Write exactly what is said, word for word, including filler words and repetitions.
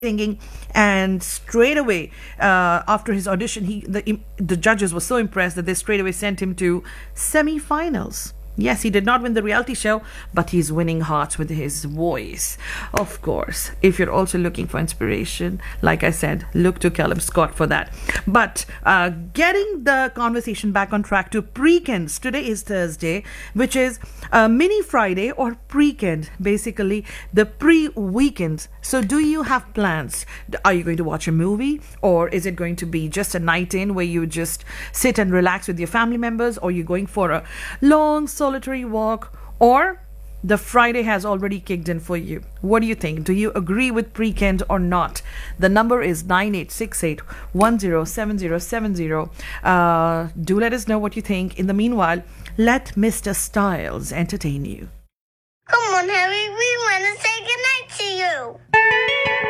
singing, and straight away uh, after his audition, he the the judges were so impressed that they straight away sent him to semi-finals. Yes, he did not win the reality show, but he's winning hearts with his voice. Of course, if you're also looking for inspiration, like I said, look to Callum Scott for that. But uh, getting the conversation back on track to Preekends. Today is Thursday, which is a mini Friday or Preekend, basically the pre-weekends. So do you have plans? Are you going to watch a movie, or is it going to be just a night in where you just sit and relax with your family members, or you're going for a long solitary walk, or the Friday has already kicked in for you? What do you think? Do you agree with Preekend or not? The number is nine eight six eight, one zero seven zero seven zero. Uh, do let us know what you think. In the meanwhile, let Mister Styles entertain you. Come on, Harry, we want to say goodnight to you.